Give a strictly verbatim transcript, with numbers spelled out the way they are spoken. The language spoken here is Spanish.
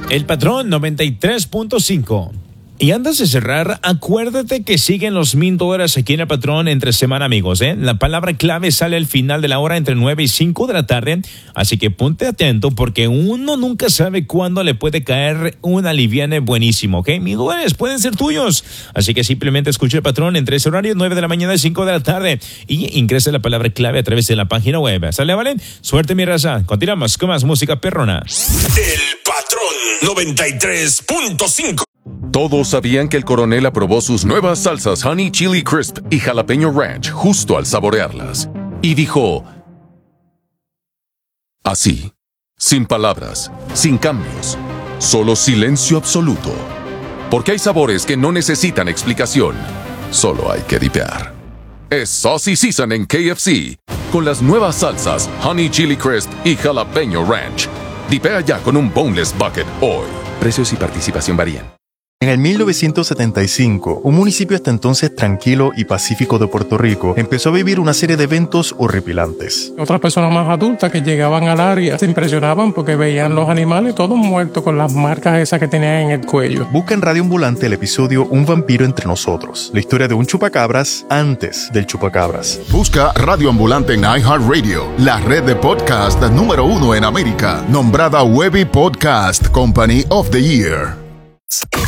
El Patrón noventa y tres punto cinco. Y antes de cerrar, acuérdate que siguen los mil dólares aquí en el Patrón entre semana, amigos, ¿eh? La palabra clave sale al final de la hora entre nueve y cinco de la tarde, así que ponte atento porque uno nunca sabe cuándo le puede caer un aliviane buenísimo, ¿ok? Mil dólares pueden ser tuyos, así que simplemente escucha el Patrón entre ese horario, nueve de la mañana y cinco de la tarde, y ingresa la palabra clave a través de la página web. ¿Sale, vale? Suerte, mi raza. Continuamos con más música perrona. El Patrón noventa y tres punto cinco. Todos sabían que el coronel aprobó sus nuevas salsas Honey Chili Crisp y Jalapeño Ranch justo al saborearlas. Y dijo, así, sin palabras, sin cambios, solo silencio absoluto. Porque hay sabores que no necesitan explicación, solo hay que dipear. Es Saucy Season en K F C, con las nuevas salsas Honey Chili Crisp y Jalapeño Ranch. Dipea ya con un Boneless Bucket hoy. Precios y participación varían. En el mil novecientos setenta y cinco, un municipio hasta entonces tranquilo y pacífico de Puerto Rico empezó a vivir una serie de eventos horripilantes. Otras personas más adultas que llegaban al área se impresionaban porque veían los animales todos muertos con las marcas esas que tenían en el cuello. Busca en Radio Ambulante el episodio Un vampiro entre nosotros, la historia de un chupacabras antes del chupacabras. Busca Radio Ambulante en iHeartRadio, la red de podcast número uno en América, nombrada Webby Podcast Company of the Year.